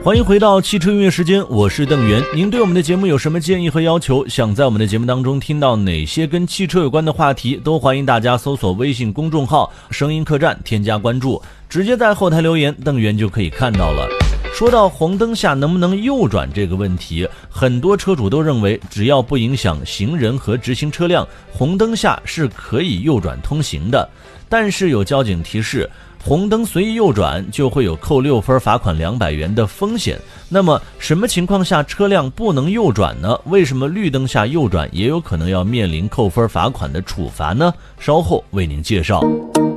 欢迎回到汽车音乐时间，我是邓源。您对我们的节目有什么建议和要求？想在我们的节目当中听到哪些跟汽车有关的话题，都欢迎大家搜索微信公众号声音客栈，添加关注，直接在后台留言，邓源就可以看到了。说到红灯下能不能右转这个问题，很多车主都认为只要不影响行人和直行车辆，红灯下是可以右转通行的。但是有交警提示，红灯随意右转就会有扣6分、罚款200元的风险。那么什么情况下车辆不能右转呢？为什么绿灯下右转也有可能要面临扣分、罚款的处罚呢？稍后为您介绍。